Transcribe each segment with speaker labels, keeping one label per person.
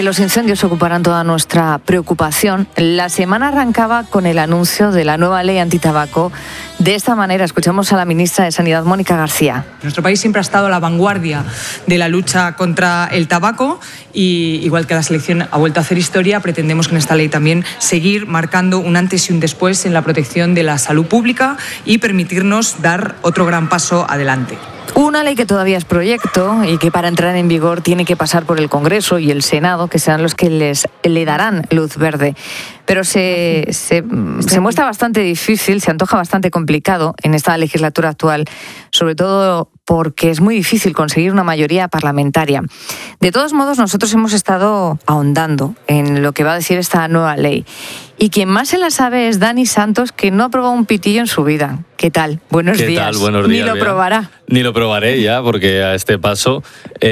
Speaker 1: Los incendios ocuparán toda nuestra preocupación. La semana arrancaba con el anuncio de la nueva ley antitabaco. De esta manera, escuchamos a la ministra de Sanidad, Mónica García.
Speaker 2: Nuestro país siempre ha estado a la vanguardia de la lucha contra el tabaco y, igual que la selección ha vuelto a hacer historia, pretendemos con esta ley también seguir marcando un antes y un después en la protección de la salud pública y permitirnos dar otro gran paso adelante.
Speaker 1: Una ley que todavía es proyecto y que para entrar en vigor tiene que pasar por el Congreso y el Senado, que serán los que le darán luz verde. Pero se muestra bastante difícil, se antoja bastante complicado en esta legislatura actual, sobre todo porque es muy difícil conseguir una mayoría parlamentaria. De todos modos, nosotros hemos estado ahondando en lo que va a decir esta nueva ley. Y quien más se la sabe es Dani Santos, que no ha probado un pitillo en su vida. ¿Qué tal? Buenos días.
Speaker 3: ¿Qué tal? Buenos días.
Speaker 1: Ni lo probará.
Speaker 3: Ni lo probaré ya, porque a este paso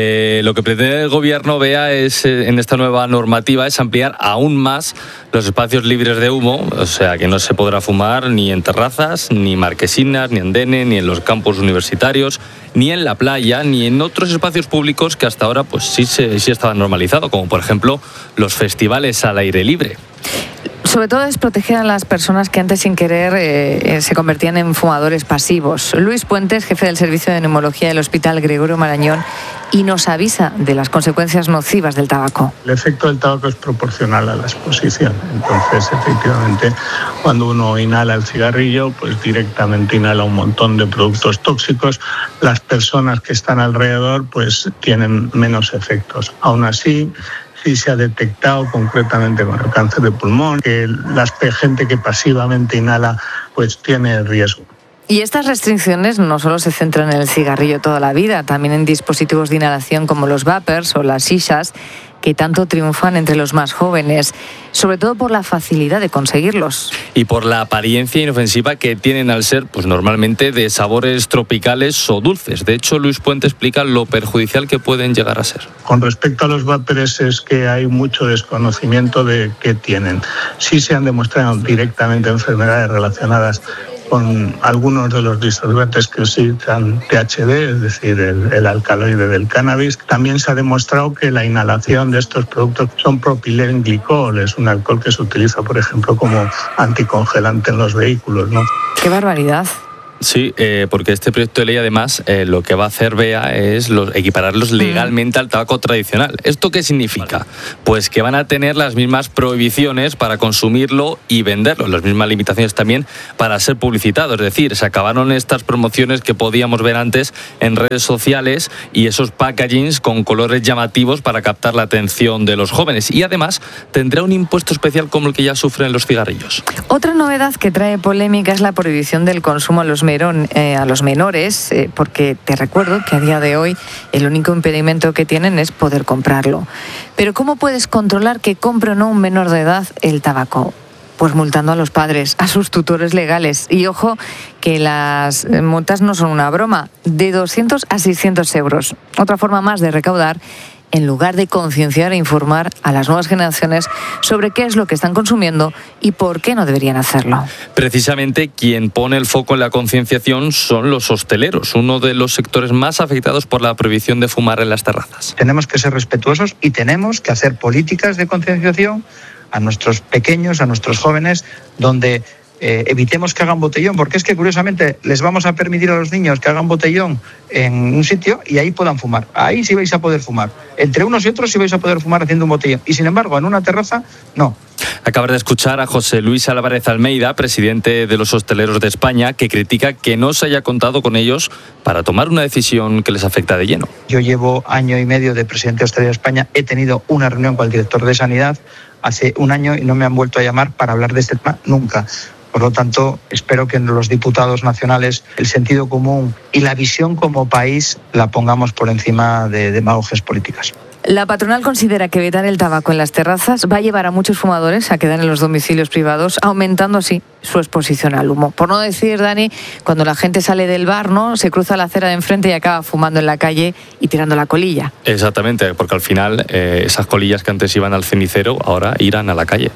Speaker 3: lo que pretende el gobierno en esta nueva normativa es ampliar aún más los espacios libres de humo, o sea que no se podrá fumar ni en terrazas, ni marquesinas, ni andenes, ni en los campus universitarios, ni en la playa, ni en otros espacios públicos que hasta ahora pues sí estaban normalizados, como por ejemplo los festivales al aire libre.
Speaker 1: Sobre todo es proteger a las personas que antes sin querer se convertían en fumadores pasivos. Luis Puentes, jefe del Servicio de Neumología del Hospital Gregorio Marañón, y nos avisa de las consecuencias nocivas del tabaco.
Speaker 4: El efecto del tabaco es proporcional a la exposición. Entonces, efectivamente, cuando uno inhala el cigarrillo, pues directamente inhala un montón de productos tóxicos. Las personas que están alrededor, pues tienen menos efectos. Aún así, sí se ha detectado concretamente con el cáncer de pulmón que la gente que pasivamente inhala pues tiene riesgo.
Speaker 1: Y estas restricciones no solo se centran en el cigarrillo toda la vida, también en dispositivos de inhalación como los vapers o las shishas, que tanto triunfan entre los más jóvenes, sobre todo por la facilidad de conseguirlos.
Speaker 3: Y por la apariencia inofensiva que tienen al ser, pues normalmente de sabores tropicales o dulces. De hecho, Luis Puente explica lo perjudicial que pueden llegar a ser.
Speaker 4: Con respecto a los vapers es que hay mucho desconocimiento de qué tienen. Sí se han demostrado directamente enfermedades relacionadas con algunos de los disolventes que utilizan THC, es decir, el alcaloide del cannabis. También se ha demostrado que la inhalación de estos productos son propilenglicol, es un alcohol que se utiliza, por ejemplo, como anticongelante en los vehículos, ¿no?
Speaker 1: ¡Qué barbaridad!
Speaker 3: Sí, porque este proyecto de ley además lo que va a hacer BEA es equipararlos legalmente al tabaco tradicional. ¿Esto qué significa? Pues que van a tener las mismas prohibiciones para consumirlo y venderlo, las mismas limitaciones también para ser publicitado. Es decir, se acabaron estas promociones que podíamos ver antes en redes sociales y esos packagings con colores llamativos para captar la atención de los jóvenes. Y además tendrá un impuesto especial como el que ya sufren los cigarrillos.
Speaker 1: Otra novedad que trae polémica es la prohibición del consumo a los menores, porque te recuerdo que a día de hoy el único impedimento que tienen es poder comprarlo. Pero ¿cómo puedes controlar que compre o no un menor de edad el tabaco? Pues multando a los padres, a sus tutores legales. Y ojo, que las multas no son una broma, de 200 a 600 euros. Otra forma más de recaudar, en lugar de concienciar e informar a las nuevas generaciones sobre qué es lo que están consumiendo y por qué no deberían hacerlo.
Speaker 3: Precisamente quien pone el foco en la concienciación son los hosteleros, uno de los sectores más afectados por la prohibición de fumar en las terrazas.
Speaker 5: Tenemos que ser respetuosos y tenemos que hacer políticas de concienciación a nuestros pequeños, a nuestros jóvenes, donde evitemos que hagan botellón, porque es que curiosamente les vamos a permitir a los niños que hagan botellón en un sitio y ahí puedan fumar. Ahí sí vais a poder fumar. Entre unos y otros sí vais a poder fumar haciendo un botellón. Y sin embargo, en una terraza, no.
Speaker 3: Acabas de escuchar a José Luis Álvarez Almeida, presidente de los hosteleros de España, que critica que no se haya contado con ellos para tomar una decisión que les afecta de lleno.
Speaker 5: Yo llevo año y medio de presidente de Hostelería de España. He tenido una reunión con el director de Sanidad hace un año y no me han vuelto a llamar para hablar de este tema nunca. Por lo tanto, espero que en los diputados nacionales el sentido común y la visión como país la pongamos por encima de demagogias políticas.
Speaker 1: La patronal considera que vetar el tabaco en las terrazas va a llevar a muchos fumadores a quedar en los domicilios privados, aumentando así su exposición al humo. Por no decir, Dani, cuando la gente sale del bar, ¿no?, se cruza la acera de enfrente y acaba fumando en la calle y tirando la colilla.
Speaker 3: Exactamente, porque al final esas colillas que antes iban al cenicero ahora irán a la calle.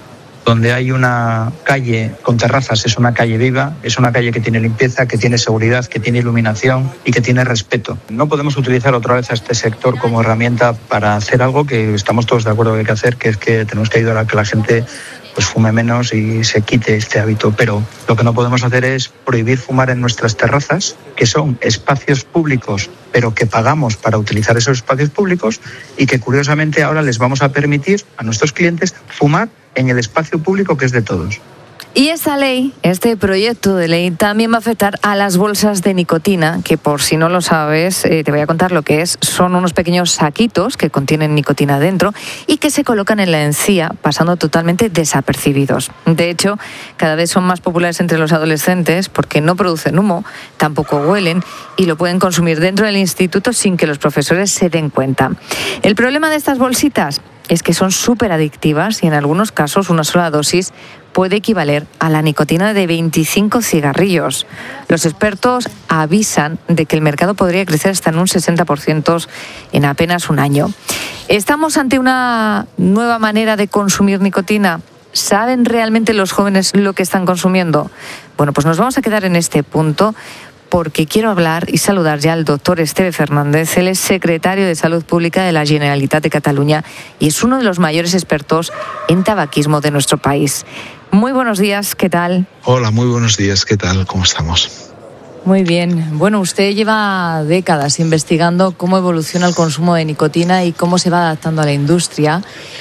Speaker 5: donde hay una calle con terrazas, es una calle viva, es una calle que tiene limpieza, que tiene seguridad, que tiene iluminación y que tiene respeto. No podemos utilizar otra vez a este sector como herramienta para hacer algo que estamos todos de acuerdo que hay que hacer, que es que tenemos que ayudar a que la gente pues fume menos y se quite este hábito. Pero lo que no podemos hacer es prohibir fumar en nuestras terrazas, que son espacios públicos, pero que pagamos para utilizar esos espacios públicos y que curiosamente ahora les vamos a permitir a nuestros clientes fumar en el espacio público que es de todos.
Speaker 1: Y esta ley, este proyecto de ley, también va a afectar a las bolsas de nicotina, que por si no lo sabes, te voy a contar lo que es. Son unos pequeños saquitos que contienen nicotina dentro y que se colocan en la encía, pasando totalmente desapercibidos. De hecho, cada vez son más populares entre los adolescentes porque no producen humo, tampoco huelen y lo pueden consumir dentro del instituto sin que los profesores se den cuenta. El problema de estas bolsitas es que son súper adictivas y en algunos casos una sola dosis puede equivaler a la nicotina de 25 cigarrillos. Los expertos avisan de que el mercado podría crecer hasta en un 60% en apenas un año. ¿Estamos ante una nueva manera de consumir nicotina? ¿Saben realmente los jóvenes lo que están consumiendo? Bueno, pues nos vamos a quedar en este punto porque quiero hablar y saludar ya al doctor Esteve Fernández. Él es secretario de Salud Pública de la Generalitat de Cataluña y es uno de los mayores expertos en tabaquismo de nuestro país. Muy buenos días, ¿qué tal?
Speaker 6: Hola, muy buenos días, ¿qué tal? ¿Cómo estamos?
Speaker 1: Muy bien. Bueno, usted lleva décadas investigando cómo evoluciona el consumo de nicotina y cómo se va adaptando a la industria.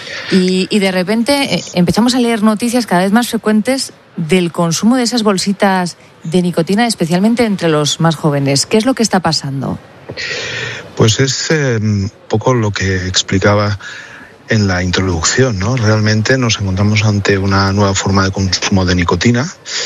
Speaker 1: Y de repente empezamos a leer noticias cada vez más frecuentes del consumo de esas bolsitas de nicotina, especialmente entre los más jóvenes. ¿Qué es lo que está pasando?
Speaker 6: Pues es un poco lo que explicaba en la introducción, ¿no? Realmente nos encontramos ante una nueva forma de consumo de nicotina,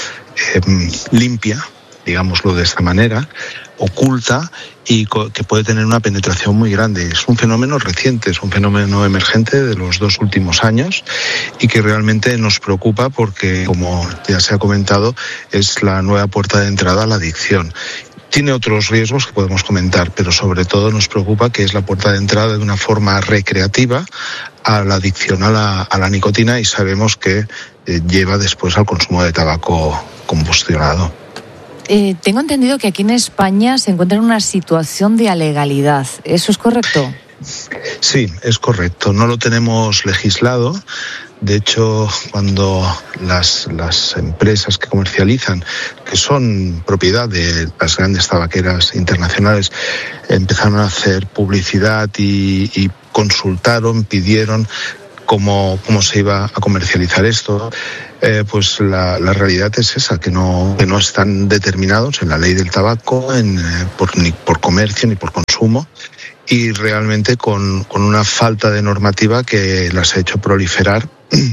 Speaker 6: limpia, digámoslo de esta manera, oculta y que puede tener una penetración muy grande. Es un fenómeno reciente, es un fenómeno emergente de los 2 últimos años y que realmente nos preocupa porque, como ya se ha comentado, es la nueva puerta de entrada a la adicción. Tiene otros riesgos que podemos comentar, pero sobre todo nos preocupa que es la puerta de entrada de una forma recreativa a la adicción a la nicotina y sabemos que lleva después al consumo de tabaco combustionado.
Speaker 1: Tengo entendido que aquí en España se encuentra en una situación de alegalidad. ¿Eso es correcto?
Speaker 6: Sí, es correcto. No lo tenemos legislado. De hecho, cuando las empresas que comercializan, que son propiedad de las grandes tabaqueras internacionales, empezaron a hacer publicidad y consultaron, pidieron cómo se iba a comercializar esto, pues la realidad es esa, que no están determinados en la ley del tabaco, ni por comercio ni por consumo, y realmente con una falta de normativa que las ha hecho proliferar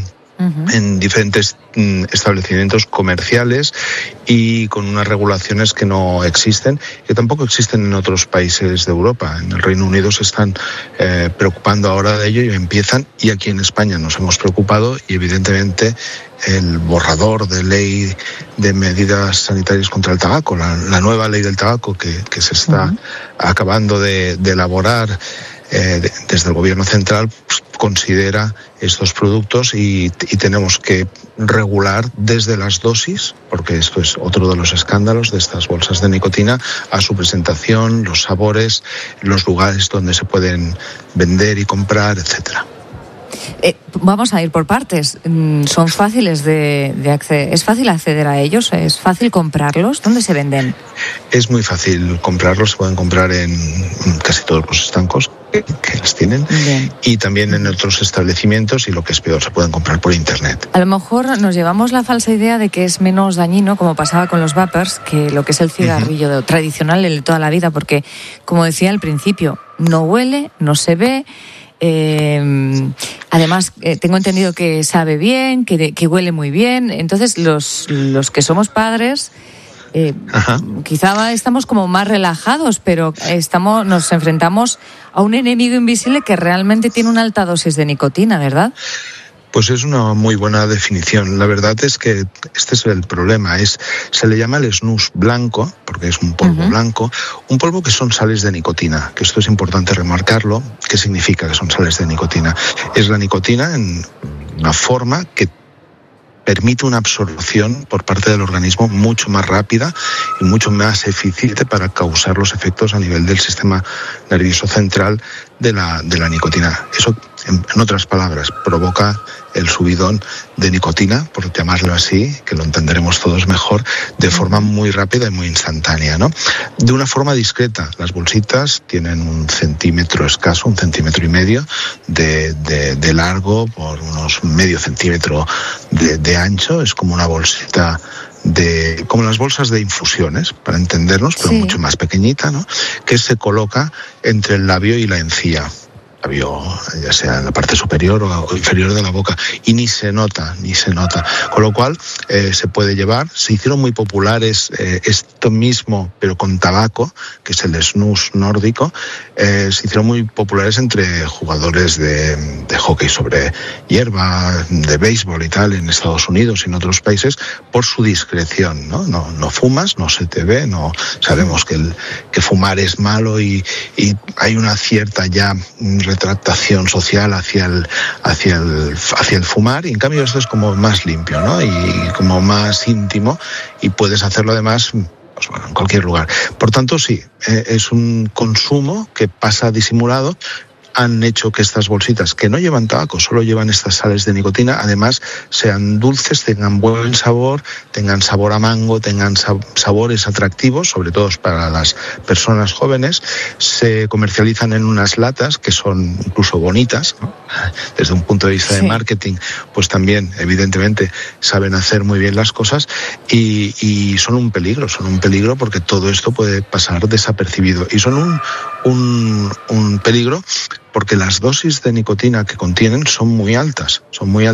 Speaker 6: en diferentes establecimientos comerciales y con unas regulaciones que no existen, que tampoco existen en otros países de Europa. En el Reino Unido se están preocupando ahora de ello y empiezan, y aquí en España nos hemos preocupado y evidentemente el borrador de ley de medidas sanitarias contra el tabaco, la nueva ley del tabaco que se está acabando de elaborar desde el gobierno central, pues, considera estos productos y tenemos que regular desde las dosis, porque esto es otro de los escándalos de estas bolsas de nicotina, a su presentación, los sabores, los lugares donde se pueden vender y comprar, etcétera.
Speaker 1: Vamos a ir por partes. ¿Son fáciles de acceder? ¿Es fácil acceder a ellos? ¿Es fácil comprarlos? ¿Dónde se venden?
Speaker 6: Es muy fácil comprarlos. Se pueden comprar en casi todos los estancos que las tienen. Bien. Y también en otros establecimientos, y lo que es peor, se pueden comprar por internet.
Speaker 1: A lo mejor nos llevamos la falsa idea de que es menos dañino, como pasaba con los vapers, que lo que es el cigarrillo tradicional de toda la vida, porque, como decía al principio, no huele, no se ve. Además, tengo entendido que sabe bien, que huele muy bien. Entonces, los que somos padres, quizá estamos como más relajados, pero nos enfrentamos a un enemigo invisible que realmente tiene una alta dosis de nicotina, ¿verdad?
Speaker 6: Pues es una muy buena definición. La verdad es que este es el problema. Se le llama el snus blanco, porque es un polvo blanco, un polvo que son sales de nicotina, que esto es importante remarcarlo. ¿Qué significa que son sales de nicotina? Es la nicotina en una forma que permite una absorción por parte del organismo mucho más rápida y mucho más eficiente para causar los efectos a nivel del sistema nervioso central de la nicotina. Eso, en otras palabras, provoca el subidón de nicotina, por llamarlo así, que lo entenderemos todos mejor, de forma muy rápida y muy instantánea, ¿no? De una forma discreta. Las bolsitas tienen 1 centímetro escaso, 1,5 centímetros de largo por unos medio centímetro de ancho. Es como una bolsita como las bolsas de infusiones, para entendernos, pero mucho más pequeñita, ¿no? Que se coloca entre el labio y la encía. Ya sea en la parte superior o inferior de la boca, y ni se nota, con lo cual se puede llevar. Se hicieron muy populares esto mismo, pero con tabaco, que es el snus nórdico. Se hicieron muy populares entre jugadores de hockey sobre hierba, de béisbol y tal, en Estados Unidos y en otros países, por su discreción, ¿no? No fumas, no se te ve, no sabemos que fumar es malo y hay una cierta ya retractación social hacia el fumar, y en cambio esto es como más limpio, ¿no? Y como más íntimo, y puedes hacerlo además, pues bueno, en cualquier lugar. Por tanto, sí, es un consumo que pasa disimulado. Han hecho que estas bolsitas, que no llevan tabaco, solo llevan estas sales de nicotina, además sean dulces, tengan buen sabor, tengan sabor a mango, tengan sabores atractivos, sobre todo para las personas jóvenes. Se comercializan en unas latas que son incluso bonitas, ¿no? Desde un punto de vista de marketing, pues también, evidentemente, saben hacer muy bien las cosas, y son un peligro porque todo esto puede pasar desapercibido, y son un peligro porque las dosis de nicotina que contienen son muy altas,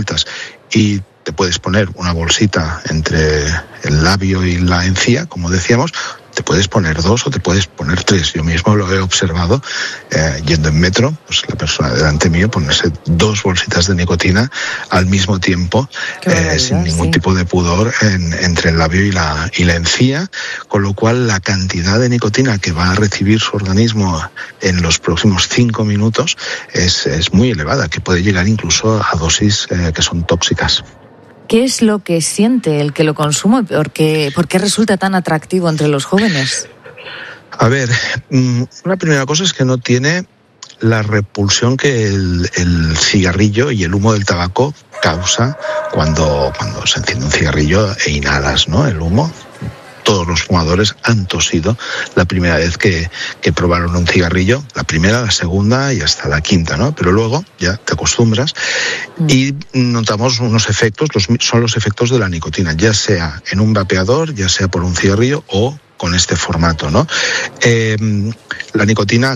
Speaker 6: y te puedes poner una bolsita entre el labio y la encía, como decíamos. Te puedes poner 2 o te puedes poner 3. Yo mismo lo he observado yendo en metro, pues la persona delante mío ponerse 2 bolsitas de nicotina al mismo tiempo, sin ningún tipo de pudor, entre el labio y la encía, con lo cual la cantidad de nicotina que va a recibir su organismo en los próximos 5 minutos es muy elevada, que puede llegar incluso a dosis que son tóxicas.
Speaker 1: ¿Qué es lo que siente el que lo consume? ¿Por qué resulta tan atractivo entre los jóvenes?
Speaker 6: A ver, una primera cosa es que no tiene la repulsión que el cigarrillo y el humo del tabaco causa cuando se enciende un cigarrillo e inhalas, ¿no?, el humo. Todos los fumadores han tosido la primera vez que probaron un cigarrillo, la primera, la segunda y hasta la quinta, ¿no? Pero luego ya te acostumbras y notamos unos efectos, son los efectos de la nicotina, ya sea en un vapeador, ya sea por un cigarrillo o con este formato, ¿no? La nicotina